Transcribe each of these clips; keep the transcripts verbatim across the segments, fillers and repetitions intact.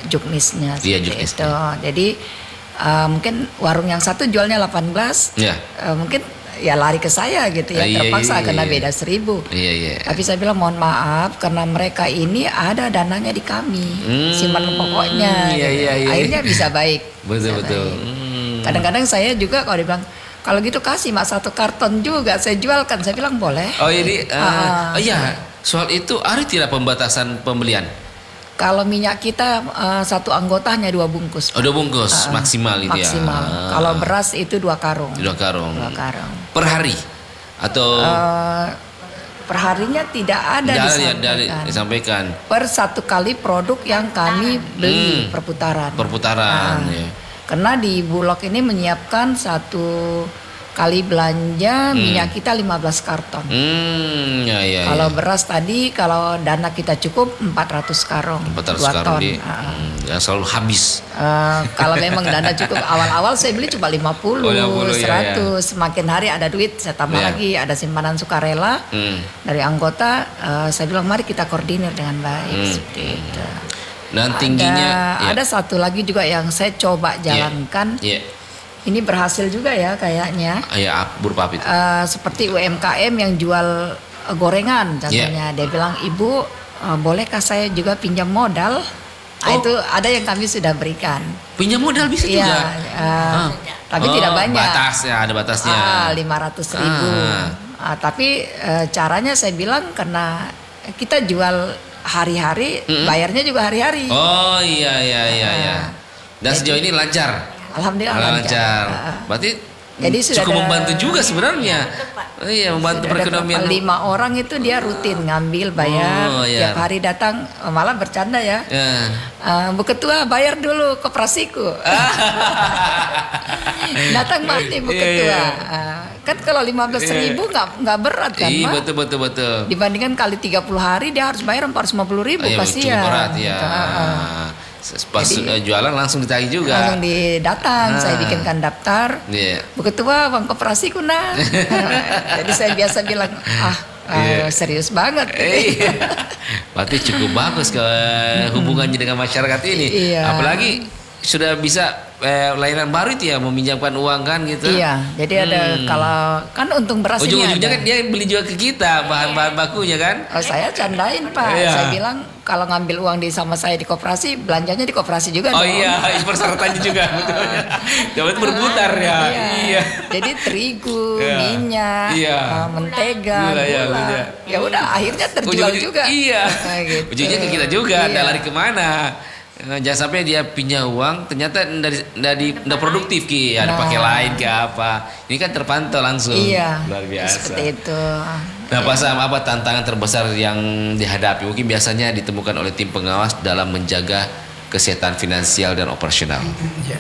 juknisnya Iya, seperti juknisnya. itu. Jadi uh, mungkin warung yang satu jualnya delapan belas, Ya. uh, mungkin ya lari ke saya gitu ya, Ah, iya, terpaksa iya, karena iya. beda seribu. Iya, iya. Tapi saya bilang mohon maaf karena mereka ini ada dananya di kami, Hmm, simpanan pokoknya. iya, gitu. iya, iya. Akhirnya bisa baik. Betul, Bisa betul. baik. Hmm. Kadang-kadang saya juga kalau dibilang kalau gitu kasih mak satu karton juga saya jualkan, saya bilang boleh. Oh ini, uh, Ah. oh iya, soal itu ada tidak pembatasan pembelian? Kalau minyak kita uh, satu anggota hanya dua bungkus. Oh, dua bungkus Ah, maksimal itu ya. Maksimal. Ah. Kalau beras itu dua karung. Dua karung. Dua karung. Per hari atau Uh, perharinya tidak ada Tidak ada, disampaikan. dari- disampaikan Per satu kali produk yang kami beli Hmm. perputaran. perputaran. Ah. Ya. Karena di Bulog ini menyiapkan satu kali belanja minyak kita lima belas karton. Hmm, ya, ya, Kalau ya. beras tadi kalau dana kita cukup empat ratus karung. empat ratus dua karung ton. di, Ah. hmm, yang selalu habis. Eh, kalau memang dana cukup awal-awal saya beli cuma lima puluh, Oh, lima puluh, ya, seratus. Semakin hari ada duit saya tambah Ya. lagi, ada simpanan sukarela Hmm. dari anggota. eh, saya bilang mari kita koordinir dengan baik Hmm. seperti itu. Dan tingginya, ada, ya. ada satu lagi juga yang saya coba jalankan. Ya, Ini berhasil juga ya kayaknya. ya, berupa apa itu? Eh, seperti U M K M yang jual eh, gorengan contohnya. Dia bilang, "Ibu, eh, bolehkah saya juga pinjam modal?" Ah, Oh. itu ada yang kami sudah berikan. Pinjam modal bisa Iya, juga. eh, Ah. tapi Oh, tidak banyak. Batasnya, ada batasnya. Ah, lima ratus ribu. Ah. Ah, tapi eh, caranya saya bilang karena kita jual hari-hari, Mm-mm. bayarnya juga hari-hari. Oh iya iya iya iya. Ah. Dan sejauh ini lancar. Alhamdulillah lancar. lancar. Ah. Berarti Jadi sudah cukup ada- membantu juga sebenarnya. Oh, iya, membantu Sudah ada perekonomian. berapa, lima orang itu dia rutin ngambil bayar, Oh, iya. tiap hari datang, malah bercanda ya. Ya. Eh, Bu Ketua bayar dulu koperasiku. Datang mati Bu Iya, Ketua. iya. Ah, kan kalau lima belas ribu nggak nggak berat kan, Iya Mak? betul betul betul. Dibandingkan kali tiga puluh hari dia harus bayar empat ratus lima puluh ribu, Iya, kasihan. cukup berat ya. Gitu, ah, ah. Pas Jadi- eh, jualan langsung ditagih juga. Langsung didatang, saya Ah. bikinkan daftar. Iya. Bu Ketua, uang koperasiku nah. Jadi saya biasa bilang, ah, ah, Iya. serius banget. Iya. Berarti cukup bagus ke hubungannya dengan masyarakat ini. Iya. Apalagi sudah bisa eh, layanan baru itu ya, meminjamkan uang kan gitu. Iya, jadi ada Hmm. kalau kan untung beras ini Ujung-ujungnya ada. kan dia beli juga ke kita bahan-bahan bakunya kan. Oh, saya candain Pak, Iya. saya bilang kalau ngambil uang di sama saya di koperasi, belanjanya di koperasi juga Oh dong. iya, persyaratannya juga betul. Dapat berputar ya. Iya. Jadi terigu, Iya. minyak, Iya. eh, mentega, Gula, ya, gula. gula. Ya udah akhirnya terjual Ujung-ujung- juga. Iya. Nah, gitu. Ujungnya ke kita juga, Iya. ada lari kemana. Eh, Jangan sampai dia pinjam uang, ternyata dari dari ndak produktif ki, ada Nah. pakai lain ke apa. Ini kan terpantau langsung. Iya. Luar biasa. Seperti itu. Nah, Pak Sam, apa tantangan terbesar yang dihadapi? Mungkin biasanya ditemukan oleh tim pengawas dalam menjaga kesehatan finansial dan operasional. Ya.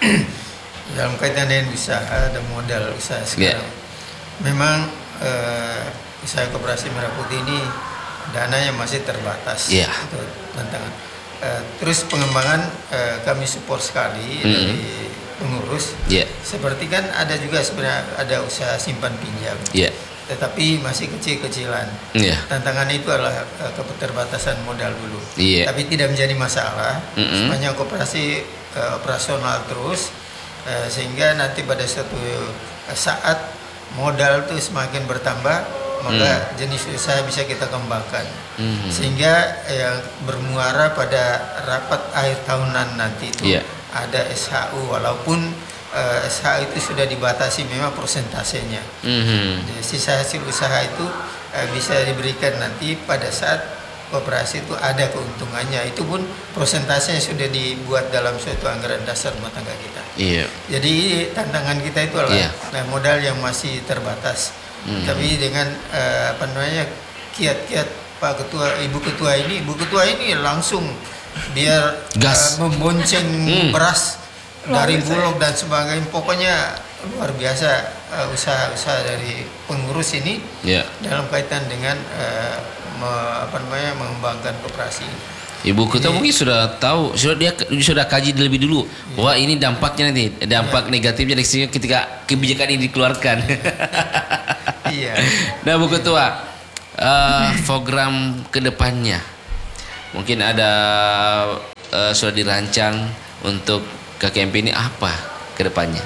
Dalam kaitan dengan usaha dan modal usaha Ya. sekarang, memang eh, usaha koperasi Merah Putih ini dananya masih terbatas. Ya. Itu tantangan. Eh, terus pengembangan eh, kami support sekali Mm-mm. dari pengurus. Ya, Seperti kan ada juga sebenarnya ada usaha simpan pinjam, ya, tetapi masih kecil-kecilan. ya. Tantangan itu adalah eh, keterbatasan modal dulu. Iya. Tapi tidak menjadi masalah Mm-mm. sepanjang koperasi eh, operasional terus eh, sehingga nanti pada suatu eh, saat modal itu semakin bertambah maka jenis usaha bisa kita kembangkan Mhm. sehingga yang bermuara pada rapat akhir tahunan nanti itu Iya. ada S H U walaupun eh, S H U itu sudah dibatasi memang persentasenya. Mhm. Jadi, sisa hasil usaha itu eh, bisa diberikan nanti pada saat koperasi itu ada keuntungannya. Itu pun persentasenya sudah dibuat dalam suatu anggaran dasar rumah tangga kita. Iya. Jadi tantangan kita itu adalah Iya. nah, modal yang masih terbatas. Hmm. Tapi dengan eh, apa namanya kiat-kiat Pak Ketua, Ibu Ketua ini, Ibu Ketua ini langsung biar Gas. eh, membonceng Hmm. beras dari Bulog dan sebagainya. Pokoknya luar biasa eh, usaha-usaha dari pengurus ini Ya. dalam kaitan dengan eh, me- apa namanya mengembangkan koperasi. Ibu Ketua Jadi- mungkin sudah tahu, sudah dia sudah kaji lebih dulu bahwa ini dampaknya nanti, dampak negatifnya dari sini ketika kebijakan ini dikeluarkan. Iya. Nah, Bu Ketua, eh, program kedepannya mungkin ada uh, sudah dirancang untuk K K M P ini apa ke depannya?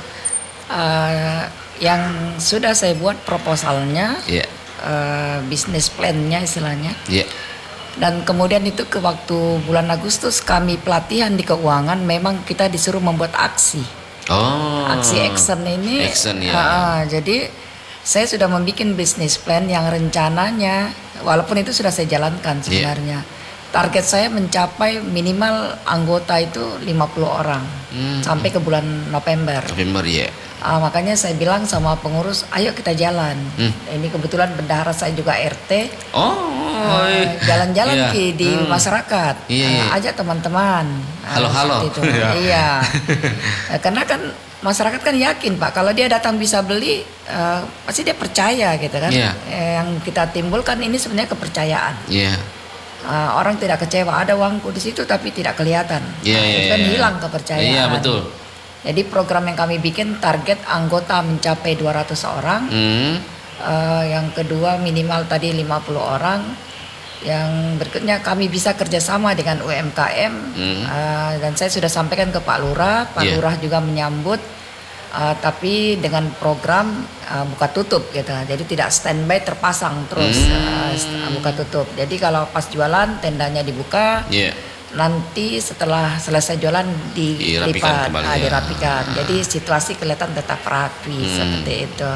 Uh, yang sudah saya buat proposalnya, Iya. uh, bisnis plan-nya istilahnya. Iya. Dan kemudian itu ke waktu bulan Agustus kami pelatihan di keuangan, memang kita disuruh membuat aksi. Oh. Aksi action ini. Action, ya. uh, jadi saya sudah membuat bisnis plan yang rencananya, walaupun itu sudah saya jalankan sebenarnya. Yeah. Target saya mencapai minimal anggota itu lima puluh orang hmm. sampai ke bulan November. November ya. Uh, makanya saya bilang sama pengurus, ayo kita jalan. Hmm. Ini kebetulan bendahara saya juga R T. Oh. Uh, jalan-jalan yeah. Ki, di hmm. masyarakat. Yeah, yeah. Uh, ajak teman-teman. Halo-halo. Uh, iya. uh, karena kan masyarakat kan yakin Pak, kalau dia datang bisa beli, uh, pasti dia percaya gitu kan. Yeah. Uh, yang kita timbulkan ini sebenarnya kepercayaan. Iya. Yeah. Uh, orang tidak kecewa, ada uangku di situ tapi tidak kelihatan. Yeah, nah, yeah, itu kan yeah. hilang kepercayaan. Iya, yeah, betul. Jadi program yang kami bikin target anggota mencapai dua ratus orang. Hmm. Uh, yang kedua minimal tadi lima puluh orang. Yang berikutnya kami bisa kerjasama dengan U M K M. Hmm. Uh, dan saya sudah sampaikan ke Pak Lurah. Pak yeah. Lurah juga menyambut. Uh, tapi dengan program uh, buka tutup gitu, jadi tidak standby terpasang terus hmm. uh, buka tutup. Jadi kalau pas jualan tendanya dibuka, yeah. nanti setelah selesai jualan dilipat, uh, dirapikan. Ya. Jadi situasi kelihatan tetap rapi hmm. seperti itu.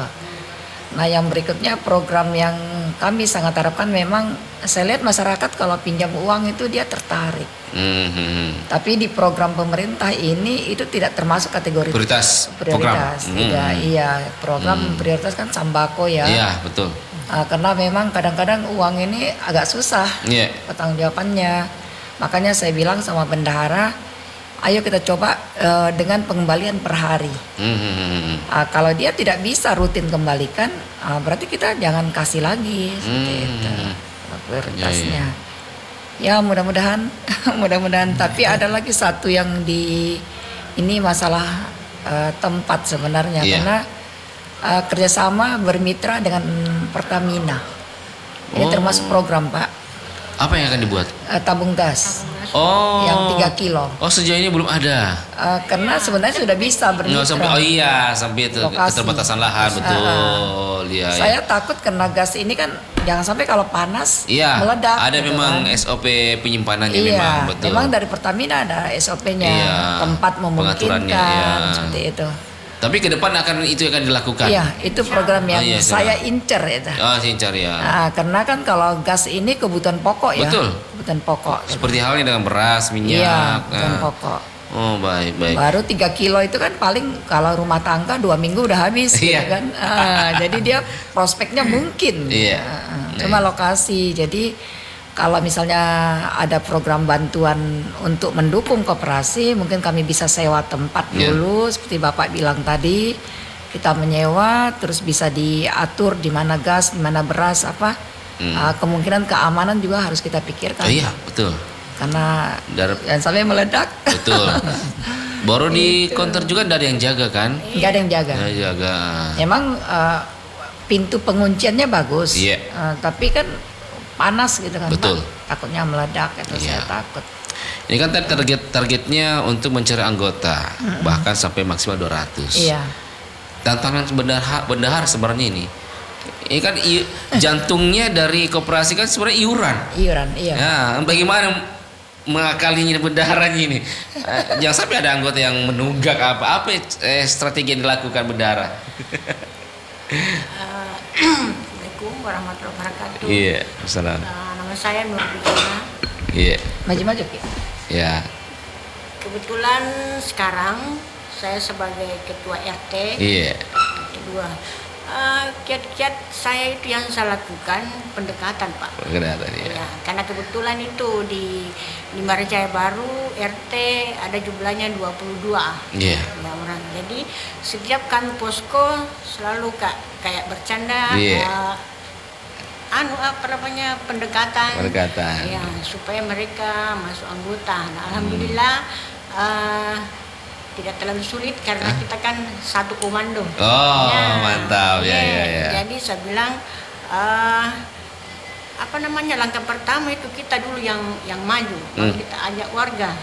Nah yang berikutnya program yang kami sangat harapkan, memang saya lihat masyarakat kalau pinjam uang itu dia tertarik. Mm-hmm. Tapi di program pemerintah ini itu tidak termasuk kategori prioritas. Prioritas, program. tidak. Mm-hmm. Iya, program mm-hmm. prioritas kan sembako ya. Iya betul. Nah, karena memang kadang-kadang uang ini agak susah yeah. pertanggungjawabannya. Makanya saya bilang sama bendahara, ayo kita coba uh, dengan pengembalian per hari. Mm-hmm. Uh, kalau dia tidak bisa rutin kembalikan, uh, berarti kita jangan kasih lagi seperti mm-hmm. itu prioritasnya. Yeah, yeah. Ya mudah-mudahan, mudah-mudahan. Tapi ada lagi satu yang di ini masalah uh, tempat sebenarnya, yeah. karena uh, kerjasama bermitra dengan Pertamina. Ini oh. termasuk program Pak. Apa yang akan dibuat? Uh, tabung gas. Oh. Yang tiga kilo. Oh sejauh ini belum ada. Uh, karena sebenarnya sudah bisa bermitra. No, sampai, oh iya sampai itu keterbatasan lahan betul. Uh, ya, saya ya. takut karena gas ini kan jangan sampai kalau panas iya, meledak. Ada gitu memang kan. S O P penyimpanannya iya, memang betul. Memang dari Pertamina ada S O P-nya, iya, tempat memungkinkan iya. seperti itu. Tapi ke depan akan itu akan dilakukan. Iya, itu program yang oh, iya, saya incer itu. Oh, incer ya. Nah, karena kan kalau gas ini kebutuhan pokok ya. Betul. Kebutuhan pokok. Seperti gitu. Halnya dengan beras, minyak. Iya, kebutuhan nah. pokok. Oh, baik, baik. Baru tiga kilo itu kan paling kalau rumah tangga dua minggu udah habis gitu iya. kan. Ah, jadi dia prospeknya mungkin. Iya. Ah, cuma lokasi. Jadi kalau misalnya ada program bantuan untuk mendukung koperasi, mungkin kami bisa sewa tempat dulu, yeah. seperti Bapak bilang tadi, kita menyewa, terus bisa diatur di mana gas, di mana beras, apa, hmm. uh, kemungkinan keamanan juga harus kita pikirkan. Oh, iya, betul. Karena Dar- jangan sampai meledak. Betul. Baru di counter juga tidak ada yang jaga kan? Nggak ada yang jaga. Nggak jaga. Emang uh, pintu pengunciannya bagus, yeah. uh, tapi kan panas gitu kan. Betul. Pak. Takutnya meledak itu iya. saya takut. Ini kan target targetnya untuk mencari anggota mm-hmm. bahkan sampai maksimal dua ratus. Iya. Tantangan bendahara bendahara sebenarnya ini. Ini kan i- jantungnya dari koperasi kan sebenarnya iuran. Iuran, iya. Nah, bagaimana mengakalinya bendaharanya ini? eh, jangan sampai ada anggota yang menunggak apa apa eh, strategi yang dilakukan bendahara. uh, Assalamualaikum warahmatullahi wabarakatuh. Iya, Assalamualaikum. Nah, nama saya Nur Bikina. Iya. Maju-maju Ki. Ya. Kebetulan sekarang saya sebagai ketua R T. Iya. Kedua, uh, kiat-kiat saya itu yang saya lakukan pendekatan Pak. Pendekatan ya. Ya, karena kebetulan itu di Limbar Jaya Baru R T ada jumlahnya dua puluh dua. Iya. Ya, orang. Jadi setiap kami posko selalu kak kayak bercanda. Iya. Uh, anu apa namanya pendekatan, pendekatan ya supaya mereka masuk anggota. Nah, alhamdulillah hmm. uh, tidak terlalu sulit karena Hah? kita kan satu komando. Oh ya, mantap ya, ya, ya. Jadi saya bilang uh, apa namanya langkah pertama itu kita dulu yang yang maju, hmm. kita ajak warga. Yeah.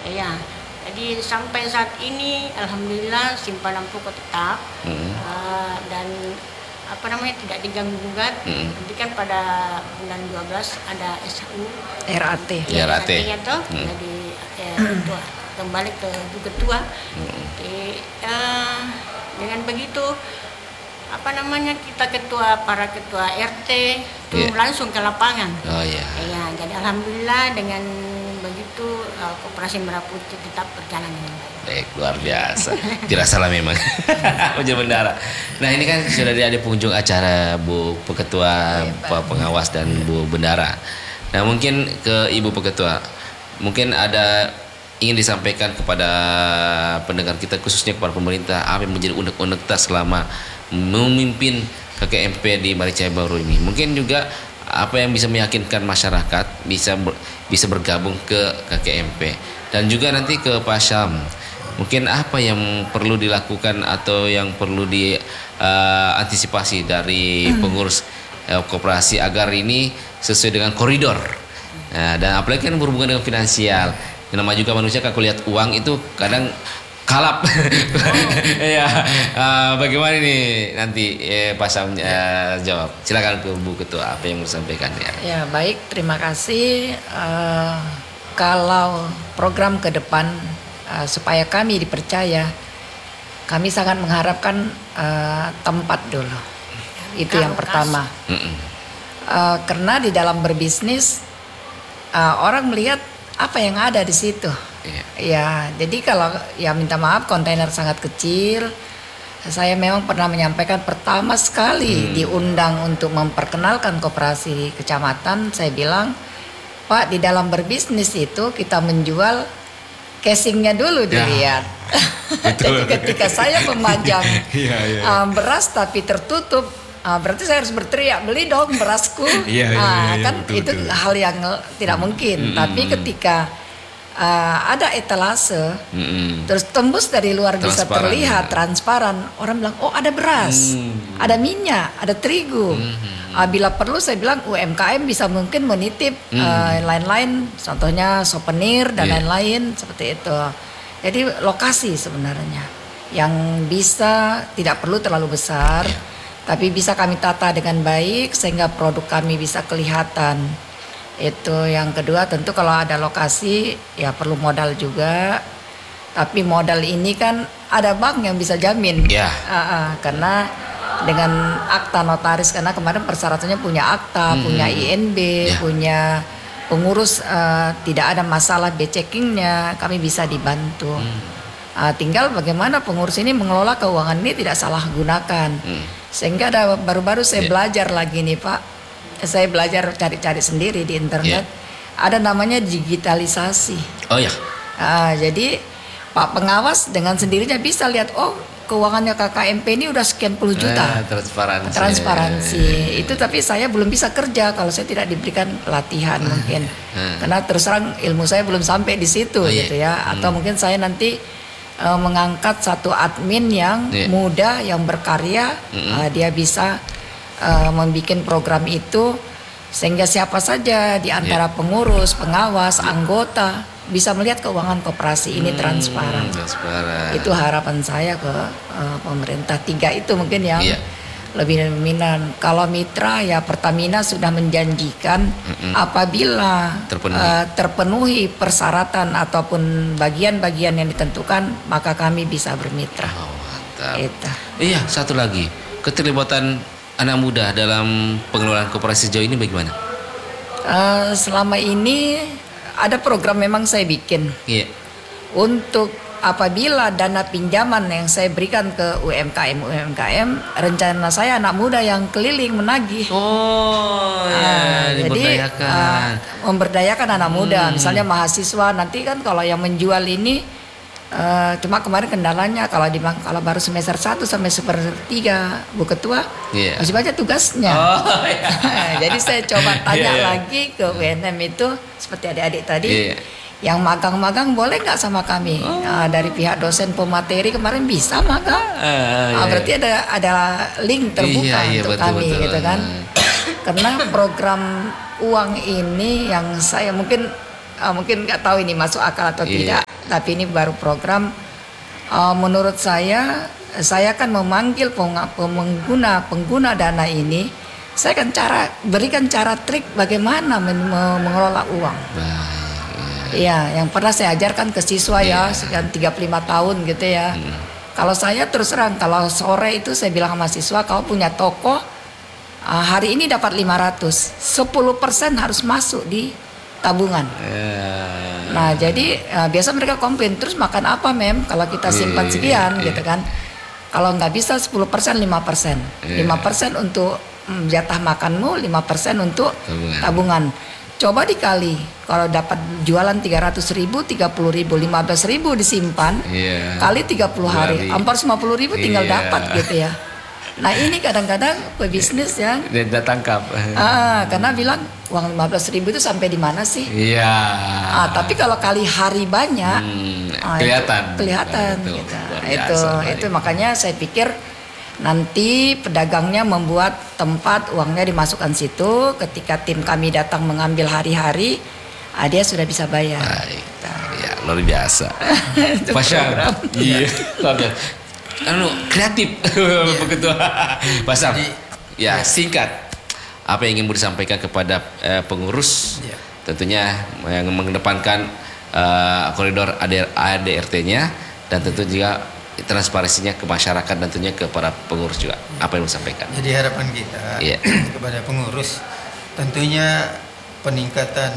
Ya, jadi sampai saat ini alhamdulillah simpanan pokok tetap Mm-hmm. uh, dan apa namanya tidak diganggu gugat. Mm-hmm. Nanti kan pada bulan dua belas ada S U R A T. Ya, R A T. nya tuh, Mm. jadi ya, ketua, kembali ke ibu ketua. Mm. Jadi uh, dengan begitu apa namanya kita ketua para ketua R T itu Yeah. langsung ke lapangan. Oh ya. Ya, jadi alhamdulillah dengan begitu uh, Koperasi Merah Putih tetap berjalan dengan baik. Baik, luar biasa. Tidak salah memang. Ujian bendara. Nah ini kan sudah ada pengunjung acara Bu Peketua, Iya, Pak Pengawas dan Bu Bendara. Nah mungkin ke Ibu Peketua, mungkin ada ingin disampaikan kepada pendengar kita khususnya kepada pemerintah apa yang menjadi unek-unek kita selama memimpin K K M P di Maricaya Baru ini. Mungkin juga apa yang bisa meyakinkan masyarakat bisa ber, bisa bergabung ke K K M P dan juga nanti ke Pak Syam. Mungkin apa yang perlu dilakukan atau yang perlu diantisipasi uh, dari pengurus uh, koperasi agar ini sesuai dengan koridor. Nah, dan apalagi kan berhubungan dengan finansial. Nama juga manusia kalau lihat uang itu kadang kalap. Ya, uh, bagaimana nih nanti eh, Pak Syam uh, jawab. Silakan ke Bu Ketua apa yang mau disampaikan ya. Ya baik, terima kasih. Uh, kalau program ke depan uh, supaya kami dipercaya, kami sangat mengharapkan uh, tempat dulu. Itu yang pertama. Uh, karena di dalam berbisnis uh, orang melihat apa yang ada di situ. Yeah. Ya, jadi kalau ya minta maaf kontainer sangat kecil. Saya memang pernah menyampaikan pertama sekali hmm. diundang untuk memperkenalkan koperasi kecamatan. Saya bilang, Pak, di dalam berbisnis itu kita menjual casingnya dulu dilihat. Ya. Jadi ketika saya memajang ya, ya. Uh, beras tapi tertutup, uh, berarti saya harus berteriak, beli dong berasku. Ya, ya, uh, ya, kan betul, itu betul. hal yang tidak mungkin. Hmm. Tapi ketika uh, ada etalase, hmm. terus tembus dari luar bisa terlihat ya. Transparan, orang bilang, oh ada beras, hmm. ada minyak, ada terigu. Hmm. Uh, bila perlu saya bilang U M K M bisa mungkin menitip hmm. uh, lain-lain, contohnya souvenir dan yeah. lain-lain seperti itu. Jadi lokasi sebenarnya yang bisa tidak perlu terlalu besar, yeah. tapi bisa kami tata dengan baik sehingga produk kami bisa kelihatan. Itu yang kedua, tentu kalau ada lokasi ya perlu modal juga. Tapi modal ini kan ada bank yang bisa jamin, yeah. uh, uh, karena dengan akta notaris, karena kemarin persyaratannya punya akta, hmm. punya I N B, yeah. punya pengurus, uh, tidak ada masalah B-checkingnya, kami bisa dibantu. Hmm. Uh, tinggal bagaimana pengurus ini mengelola keuangan ini tidak salah gunakan. Hmm. Sehingga ada baru-baru saya yeah. belajar lagi nih Pak, saya belajar cari-cari sendiri di internet. Yeah. Ada namanya digitalisasi. Oh ya. Uh, jadi Pak Pengawas dengan sendirinya bisa lihat, oh keuangannya K K M P ini udah sekian puluh juta. Eh, transparansi. Transparansi. Itu tapi saya belum bisa kerja kalau saya tidak diberikan pelatihan mungkin. Hmm. Karena terus terang ilmu saya belum sampai di situ oh, gitu ya. Atau hmm. mungkin saya nanti uh, mengangkat satu admin yang yeah. muda, yang berkarya, hmm. uh, dia bisa uh, membuat program itu sehingga siapa saja di antara yeah. pengurus, pengawas, yeah. anggota bisa melihat keuangan koperasi ini hmm, transparan. transparan. Itu harapan saya ke uh, pemerintah. Tiga itu mungkin yang yeah. lebih dominan. Kalau mitra ya Pertamina sudah menjanjikan mm-mm. apabila terpenuhi. Uh, terpenuhi persyaratan ataupun bagian-bagian yang ditentukan, maka kami bisa bermitra. Oh, mantap. Itu. Iya, satu lagi, keterlibatan anak muda dalam pengelolaan koperasi sejauh ini bagaimana? Uh, selama ini ada program memang saya bikin yeah. untuk apabila dana pinjaman yang saya berikan ke U M K M U M K M, rencana saya anak muda yang keliling menagih. Oh, nah, ya, jadi uh, memberdayakan anak muda. Hmm. Misalnya mahasiswa nanti kan kalau yang menjual ini uh, cuma kemarin kendalanya kalau di kalau baru semester satu sampai semester tiga Bu Ketua yeah. masih banyak tugasnya. Oh, yeah. Jadi saya coba tanya yeah, yeah. lagi ke U N M itu seperti adik-adik tadi. Yeah. Yang magang-magang boleh nggak sama kami? Oh. Nah, dari pihak dosen pemateri kemarin bisa magang. Uh, nah, berarti ada ada link terbuka iya, iya, untuk betul, kami betul. Gitu kan. Karena program uang ini yang saya mungkin uh, mungkin nggak tahu ini masuk akal atau Iya. tidak, tapi ini baru program. Uh, menurut saya, saya akan memanggil peng- pengguna pengguna dana ini. Saya akan cara berikan cara trik bagaimana men- me- mengelola uang. Baik. Iya, yang pernah saya ajarkan ke siswa ya, Iya. sekian tiga puluh lima tahun gitu ya. Hmm. Kalau saya terus terang, kalau sore itu saya bilang sama siswa, kau punya toko, uh, hari ini dapat lima ratus, sepuluh persen harus masuk di tabungan. Eh, Nah, jadi uh, biasa mereka komplain, terus makan apa mem kalau kita simpan Iya, sekian iya. gitu kan. Kalau nggak bisa sepuluh persen, lima persen. Iya. lima persen untuk mm, jatah makanmu, lima persen untuk Tabungan. tabungan. Coba dikali, kalau dapat jualan tiga ratus ribu, tiga puluh ribu, lima belas ribu disimpan, Iya. kali tiga puluh hari, Kali. empat ratus lima puluh ribu tinggal Iya. dapat gitu ya. Nah ini kadang-kadang pebisnis yang Dan dia tangkap. ah, karena bilang uang lima belas ribu itu sampai di mana sih? Iya. Ah, tapi kalau kali hari banyak, Hmm, ah, itu kelihatan. kelihatan. Itu, gitu. luar Itu, biasa, itu baik. makanya saya pikir nanti pedagangnya membuat tempat uangnya dimasukkan situ. Ketika tim kami datang mengambil hari-hari, ah, dia sudah bisa bayar. Baik. Ya, luar biasa. Itu Pasang. program. Iya. Luar biasa. Anu kreatif Pak Ketua. Pasang. Ya, singkat. Apa yang ingin mau disampaikan kepada eh, pengurus? Iya. Tentunya yang mengedepankan eh, koridor A D R T-nya dan tentu juga transparansinya ke masyarakat dan tentunya ke para pengurus juga. Apa yang mau disampaikan? Jadi harapan kita Iya. kepada pengurus tentunya peningkatan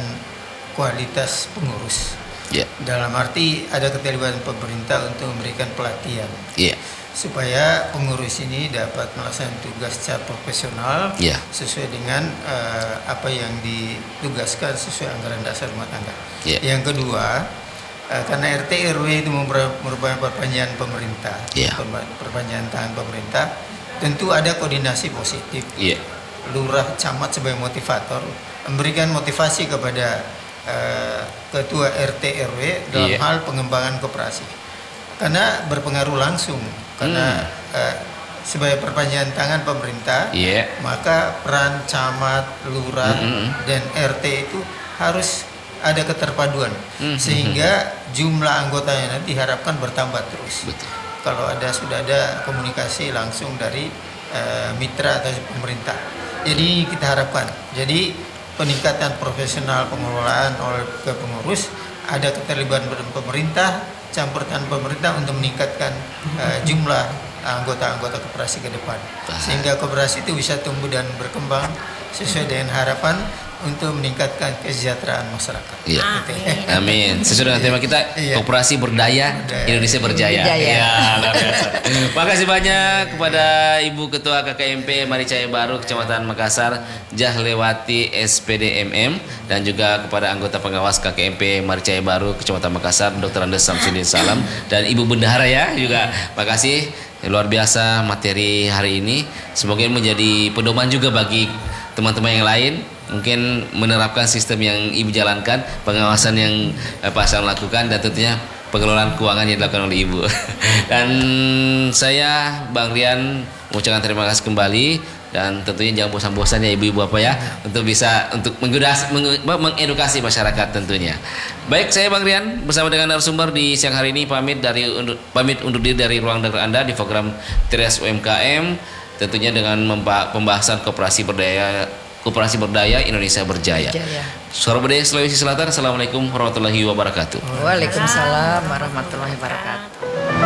kualitas pengurus. Iya. Dalam arti ada keterlibatan pemerintah untuk memberikan pelatihan Iya. supaya pengurus ini dapat melaksanakan tugas secara profesional Iya. sesuai dengan eh, apa yang ditugaskan sesuai anggaran dasar rumah tangga. Iya. Yang kedua, eh, karena R T R W itu merupakan merupakan perpanjangan pemerintah, Iya. perpa- perpanjangan tangan pemerintah, tentu ada koordinasi positif. Iya. Lurah, camat sebagai motivator memberikan motivasi kepada eh, ketua R T R W dalam Iya. hal pengembangan koperasi karena berpengaruh langsung karena eh, sebagai perpanjangan tangan pemerintah, Iya. maka peran camat, lurah Mm-mm. dan R T itu harus ada keterpaduan Mm-mm. sehingga jumlah anggotanya nanti diharapkan bertambah terus. Betul. Kalau ada sudah ada komunikasi langsung dari eh, mitra atau pemerintah. Jadi kita harapkan. Jadi peningkatan profesional pengelolaan oleh ke pengurus, ada keterlibatan pemerintah, campur tangan pemerintah untuk meningkatkan eh, jumlah anggota-anggota koperasi ke depan, sehingga koperasi itu bisa tumbuh dan berkembang sesuai dengan harapan untuk meningkatkan kesejahteraan masyarakat. Iya. Gitu ya. Amin. Sesuai dengan tema kita, Iya. koperasi berdaya, Berdaya. Indonesia berjaya. Berjaya. Iya, luar biasa. Makasih banyak kepada Ibu Ketua K K M P Maricaya Baru Kecamatan Makassar, Jahlewati S P D M M, dan juga kepada anggota pengawas K K M P Maricaya Baru Kecamatan Makassar, Dokter Andes Samsudin Salam, dan Ibu Bendahara ya juga. Makasih. Luar biasa materi hari ini. Semoga ini menjadi pedoman juga bagi teman-teman yang lain, mungkin menerapkan sistem yang Ibu jalankan, pengawasan yang eh, Pasang lakukan, dan tentunya pengelolaan keuangan yang dilakukan oleh Ibu. Dan saya Bang Rian mengucapkan terima kasih kembali, dan tentunya jangan bosan-bosan ya ibu-ibu apa ya untuk bisa untuk mengedukasi, mengedukasi masyarakat tentunya. Baik, saya Bang Rian bersama dengan narasumber di siang hari ini pamit dari undur, pamit undur diri dari ruang dengar Anda di program Trias U M K M, tentunya dengan memba- pembahasan koperasi berdaya koperasi berdaya Indonesia berjaya. Jaya. Suara Berdaya Sulawesi Selatan. Assalamualaikum warahmatullahi wabarakatuh. Waalaikumsalam warahmatullahi wabarakatuh.